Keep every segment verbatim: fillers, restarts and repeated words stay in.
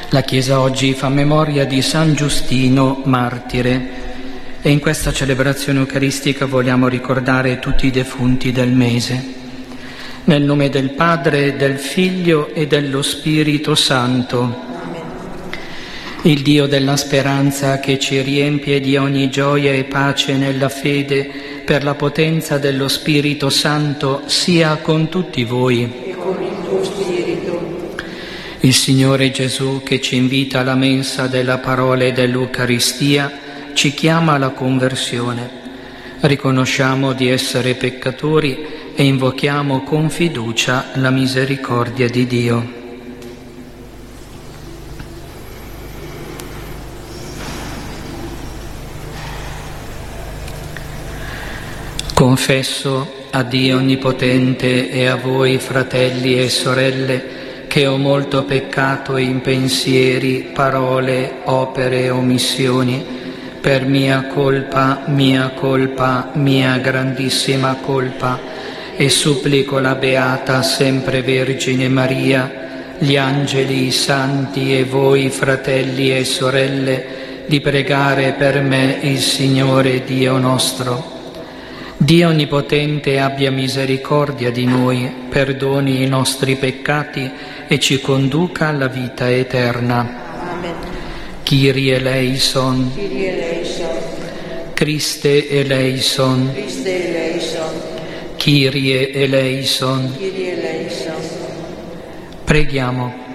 La Chiesa oggi fa memoria di San Giustino, martire, e in questa celebrazione eucaristica vogliamo ricordare tutti i defunti del mese. Nel nome del Padre, del Figlio e dello Spirito Santo. Il Dio della speranza, che ci riempie di ogni gioia e pace nella fede, per la potenza dello Spirito Santo, sia con tutti voi. E con il tuo Spirito. Il Signore Gesù, che ci invita alla mensa della parola e dell'Eucaristia, ci chiama alla conversione. Riconosciamo di essere peccatori e invochiamo con fiducia la misericordia di Dio. Confesso a Dio Onnipotente e a voi, fratelli e sorelle, che ho molto peccato in pensieri, parole, opere e omissioni, per mia colpa, mia colpa, mia grandissima colpa, e supplico la Beata Sempre Vergine Maria, gli angeli, i santi e voi, fratelli e sorelle, di pregare per me il Signore Dio nostro. Dio Onnipotente abbia misericordia di noi, perdoni i nostri peccati e ci conduca alla vita eterna. Amen. Kyrie eleison. Kyrie eleison. Christe eleison. Christe eleison. Kyrie eleison. Kyrie eleison. Preghiamo.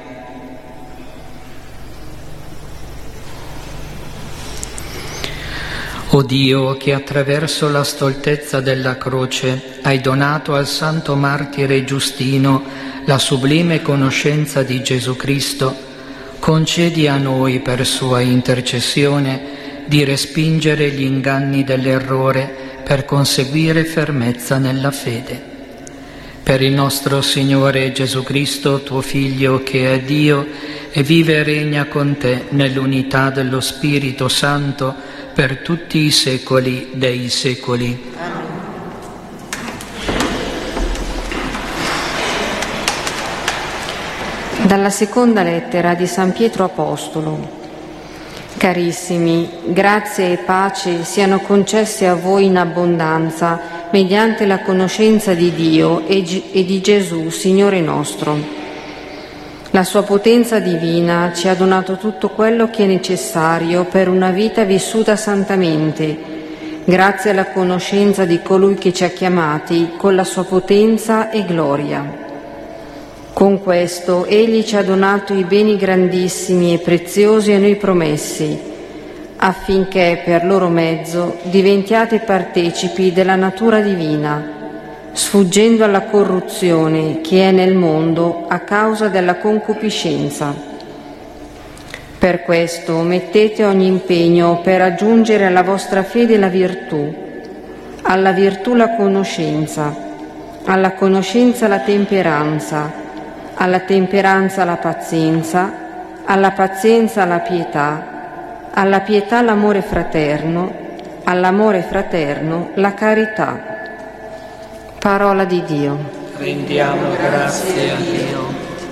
O Dio, che attraverso la stoltezza della croce hai donato al santo martire Giustino la sublime conoscenza di Gesù Cristo, concedi a noi, per sua intercessione, di respingere gli inganni dell'errore per conseguire fermezza nella fede. Per il nostro Signore Gesù Cristo, tuo Figlio, che è Dio e vive e regna con te nell'unità dello Spirito Santo, per tutti i secoli dei secoli. Amen. Dalla seconda lettera di San Pietro Apostolo. Carissimi, grazie e pace siano concesse a voi in abbondanza mediante la conoscenza di Dio e di Gesù, Signore nostro. La sua potenza divina ci ha donato tutto quello che è necessario per una vita vissuta santamente, grazie alla conoscenza di colui che ci ha chiamati con la sua potenza e gloria. Con questo Egli ci ha donato i beni grandissimi e preziosi a noi promessi, affinché per loro mezzo diventiate partecipi della natura divina, sfuggendo alla corruzione che è nel mondo a causa della concupiscenza. Per questo mettete ogni impegno per aggiungere alla vostra fede la virtù, alla virtù la conoscenza, alla conoscenza la temperanza, alla temperanza la pazienza, alla pazienza la pietà, alla pietà l'amore fraterno, all'amore fraterno la carità. Parola di Dio. Rendiamo grazie a Dio.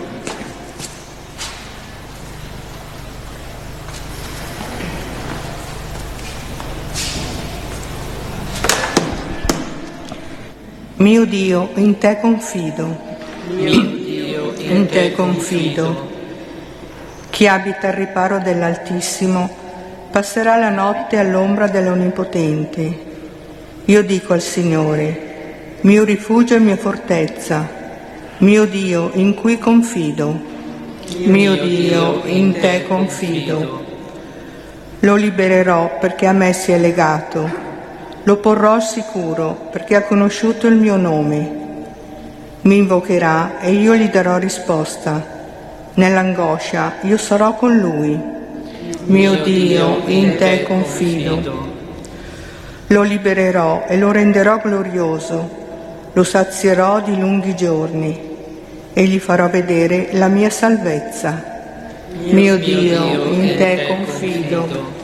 Mio Dio, in te confido. Mio Dio, In te confido. Chi abita al riparo dell'Altissimo passerà la notte all'ombra dell'Onnipotente. Io dico al Signore: mio rifugio e mia fortezza, mio Dio in cui confido, mio Dio in te confido. Lo libererò perché a me si è legato, lo porrò al sicuro perché ha conosciuto il mio nome. Mi invocherà e io gli darò risposta, nell'angoscia io sarò con lui. Mio Dio in te confido. Lo libererò e lo renderò glorioso. Lo sazierò di lunghi giorni e gli farò vedere la mia salvezza. Mio Dio, in te confido.